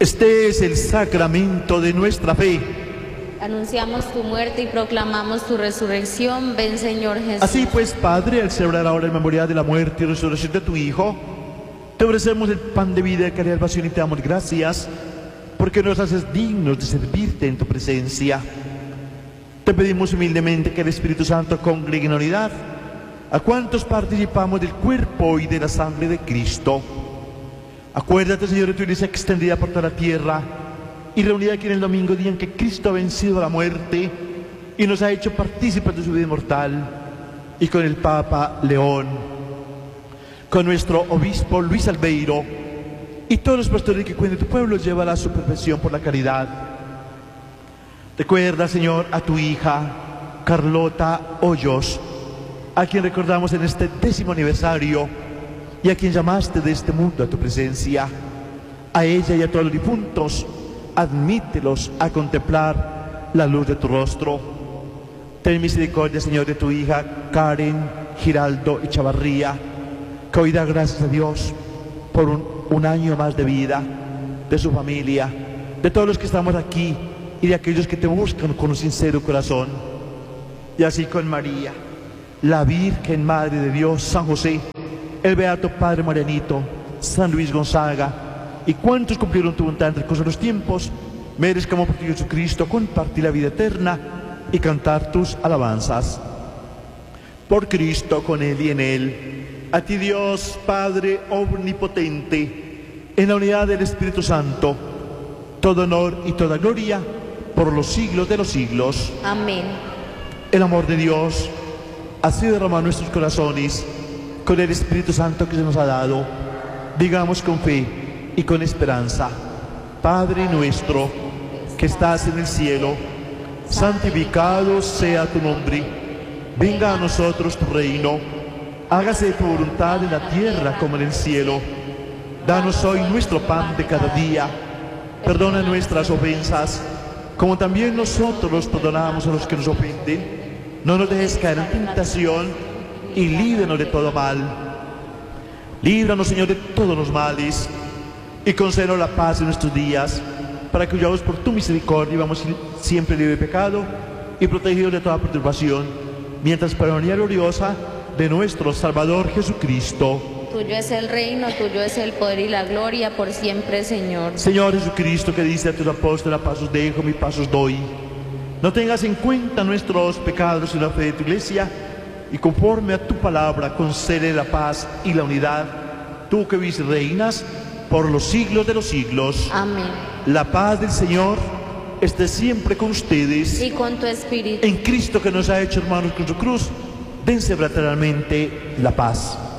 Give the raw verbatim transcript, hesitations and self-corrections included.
Este es el sacramento de nuestra fe. Anunciamos tu muerte y proclamamos tu resurrección. Ven, Señor Jesús. Así pues, Padre, al celebrar ahora el memorial de la muerte y resurrección de tu Hijo, te ofrecemos el pan de vida, de caridad y salvación y te damos gracias, porque nos haces dignos de servirte en tu presencia. Te pedimos humildemente que el Espíritu Santo congregue en unidad a cuantos participamos del cuerpo y de la sangre de Cristo. Acuérdate, Señor, de tu iglesia extendida por toda la tierra y reunida aquí en el domingo, día en que Cristo ha vencido a la muerte y nos ha hecho partícipes de su vida inmortal, y con el Papa León, con nuestro obispo Luis Albeiro y todos los pastores que cuiden de tu pueblo, llévala a su perfección por la caridad. Recuerda, Señor, a tu hija Carlota Hoyos, a quien recordamos en este décimo aniversario y a quien llamaste de este mundo a tu presencia. A ella y a todos los difuntos, admítelos a contemplar la luz de tu rostro. Ten misericordia, Señor, de tu hija Karen Giraldo Echavarría, que hoy da gracias a Dios por un, un año más de vida, de su familia, de todos los que estamos aquí y de aquellos que te buscan con un sincero corazón. Y así con María, la Virgen Madre de Dios, San José, el Beato Padre Marianito, San Luis Gonzaga y cuantos cumplieron tu voluntad entre los tiempos, merezcamos por ti, Jesucristo, compartir la vida eterna y cantar tus alabanzas. Por Cristo, con Él y en Él, a ti Dios Padre omnipotente, en la unidad del Espíritu Santo, todo honor y toda gloria por los siglos de los siglos. Amén. El amor de Dios ha sido derramado en nuestros corazones con el Espíritu Santo que se nos ha dado. Digamos con fe y con esperanza: Padre nuestro que estás en el cielo, santificado sea tu nombre. Venga a nosotros tu reino. Hágase tu voluntad en la tierra como en el cielo. Danos hoy nuestro pan de cada día. Perdona nuestras ofensas, como también nosotros perdonamos a los que nos ofenden. No nos dejes caer en tentación y líbranos de todo mal. Líbranos, Señor, de todos los males y concédenos la paz en nuestros días, para que huyamos por tu misericordia y vamos siempre libres de pecado y protegidos de toda perturbación, mientras para la unidad gloriosa de nuestro Salvador Jesucristo. Tuyo es el reino, tuyo es el poder y la gloria por siempre, Señor. Señor Jesucristo, que dice a tus apóstoles: a pasos dejo, mis pasos doy. No tengas en cuenta nuestros pecados y la fe de tu iglesia, y conforme a tu palabra concede la paz y la unidad, tú que vives y reinas por los siglos de los siglos. Amén. La paz del Señor esté siempre con ustedes. Y con tu espíritu. En Cristo, que nos ha hecho hermanos con su cruz, dense fraternalmente la paz.